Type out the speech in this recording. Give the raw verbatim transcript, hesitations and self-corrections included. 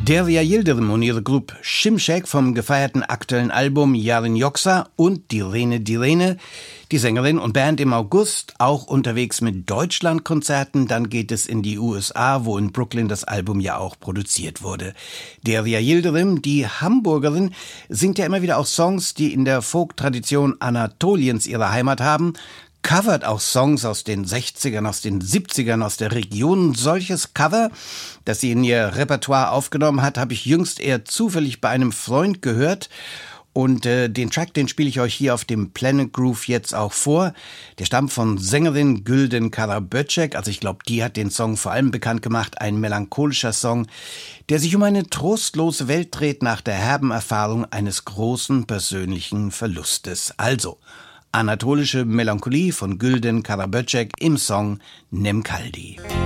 Derya Yildirim und ihre Gruppe Şimşek vom gefeierten aktuellen Album Yarın Yoksa und Direne Direne. Die Sängerin und Band im August auch unterwegs mit Deutschlandkonzerten. Dann geht es in die U S A, wo in Brooklyn das Album ja auch produziert wurde. Derya Yildirim, die Hamburgerin, singt ja immer wieder auch Songs, die in der Folk-Tradition Anatoliens ihre Heimat haben. Covert auch Songs aus den sechzigern, aus den siebzigern, aus der Region. Solches Cover, das sie in ihr Repertoire aufgenommen hat, habe ich jüngst eher zufällig bei einem Freund gehört. Und äh, den Track, den spiele ich euch hier auf dem Planet Groove jetzt auch vor. Der stammt von Sängerin Gülden Karaböcek. Also ich glaube, die hat den Song vor allem bekannt gemacht. Ein melancholischer Song, der sich um eine trostlose Welt dreht nach der herben Erfahrung eines großen persönlichen Verlustes. Also anatolische Melancholie von Gülden Karaböcek im Song Nem Kaldi.